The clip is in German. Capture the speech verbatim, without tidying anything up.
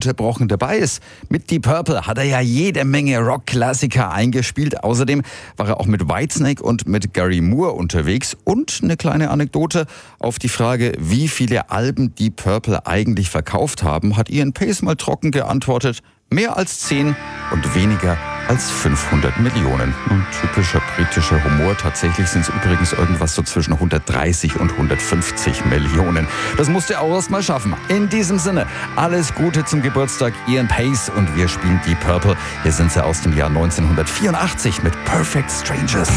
ununterbrochen dabei ist. Mit Deep Purple hat er ja jede Menge Rock-Klassiker eingespielt. Außerdem war er auch mit Whitesnake und mit Gary Moore unterwegs. Und eine kleine Anekdote: Auf die Frage, wie viele Alben Deep Purple eigentlich verkauft haben, hat Ian Paice mal trocken geantwortet: mehr als zehn und weniger als fünfhundert Millionen. Ein typischer britischer Humor. Tatsächlich sind es übrigens irgendwas so zwischen hundertdreißig und hundertfünfzig Millionen. Das musste er auch erst mal schaffen. In diesem Sinne, alles Gute zum Geburtstag Ian Paice, und wir spielen Deep Purple. Hier sind sie aus dem Jahr neunzehnhundertvierundachtzig mit Perfect Strangers.